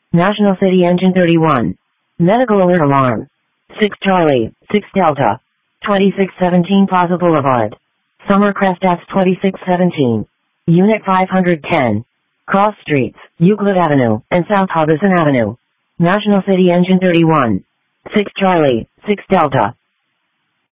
National City Engine 31. Medical alert alarm. 6 Charlie, 6 Delta. 2617 Plaza Boulevard. Summercrest F 2617. Unit 510. Cross Streets, Euclid Avenue, and South Harbison Avenue. National City Engine 31. 6 Charlie, 6 Delta.